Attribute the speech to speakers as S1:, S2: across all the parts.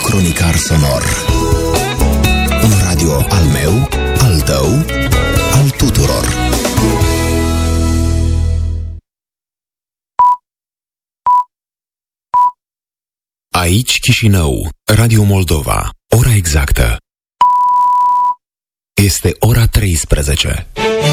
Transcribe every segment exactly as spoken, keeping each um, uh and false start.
S1: cronicar sonor. Un radio al meu, al tău, al tuturor. Aici Chișinău, Radio Moldova. Ora exactă este ora treisprezece.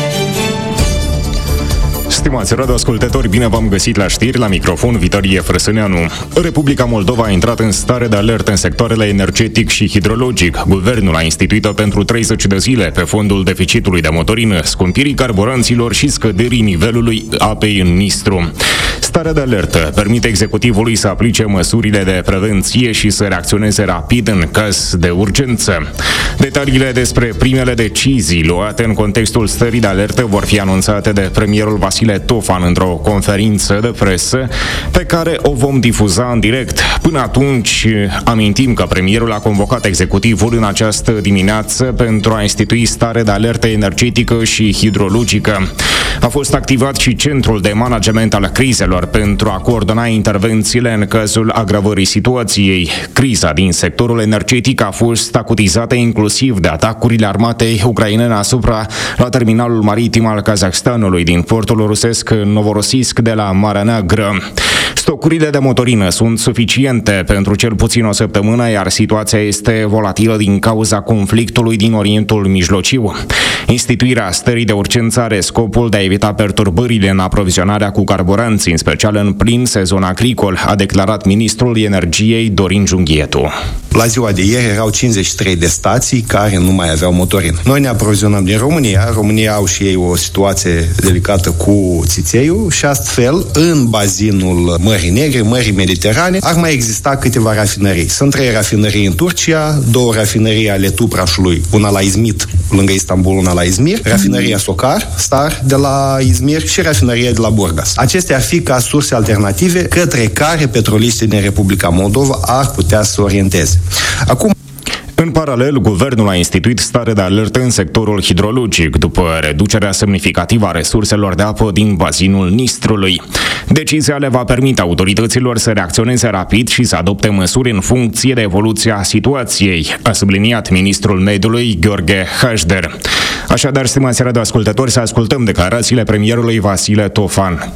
S2: Stimați radioascultători, bine v-am găsit la știri, la microfon Vitalie Frăsâneanu. Republica Moldova a intrat în stare de alertă în sectoarele energetic și hidrologic. Guvernul a instituit-o pentru treizeci de zile pe fondul deficitului de motorină, scumpirii carburanților și scăderii nivelului apei în Nistru. Starea de alertă permite executivului să aplice măsurile de prevenție și să reacționeze rapid în caz de urgență. Detaliile despre primele decizii luate în contextul stării de alertă vor fi anunțate de premierul Vasile Tofan într-o conferință de presă pe care o vom difuza în direct. Până atunci, amintim că premierul a convocat executivul în această dimineață pentru a institui stare de alertă energetică și hidrologică. A fost activat și Centrul de Management al Crizelor pentru a coordona intervențiile în cazul agravării situației. Criza din sectorul energetic a fost acutizată inclusiv de atacurile armatei ucrainene asupra la terminalul maritim al Kazahstanului din portul rusesc Novorossiysk de la Marea Neagră. Stocurile de motorină sunt suficiente pentru cel puțin o săptămână, iar situația este volatilă din cauza conflictului din Orientul Mijlociu. Instituirea stării de urgență are scopul de a evita perturbările în aprovizionarea cu carburanți, în special în plin sezon agricol, a declarat ministrul energiei Dorin Junghietu.
S3: La ziua de ieri erau cincizeci și trei de stații care nu mai aveau motorină. Noi ne aprovizionăm din România. România au și ei o situație delicată cu țițeiul și astfel, în bazinul Mării Negre, Mării Mediterane, ar mai exista câteva rafinării. Sunt trei rafinării în Turcia, două rafinării ale Tuprașului, una la Izmit, lângă Istanbul, una la Izmir, rafinăria Socar, Star, de la Izmir și rafinăria de la Burgas. Acestea ar fi ca surse alternative către care petroliștii din Republica Moldova ar putea să orienteze. Acum,
S2: în paralel, guvernul a instituit stare de alertă în sectorul hidrologic, după reducerea semnificativă a resurselor de apă din bazinul Nistrului. Decizia le va permite autorităților să reacționeze rapid și să adopte măsuri în funcție de evoluția situației, a subliniat ministrul mediului Gheorghe Hașder. Așadar, stimați radioascultători, să ascultăm declarațiile premierului Vasile Tofan.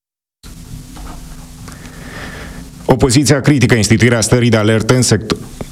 S2: Opoziția critică instituirea stării de alertă în sector...